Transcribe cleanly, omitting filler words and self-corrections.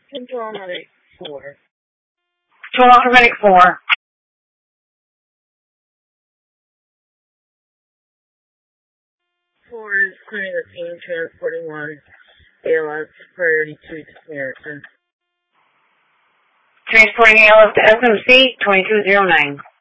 Control medic 4. Control medic 4. 4 is clearing the scene, transporting 1 ALS priority 2 to Samaritan. Transporting ALS to SMC 2209.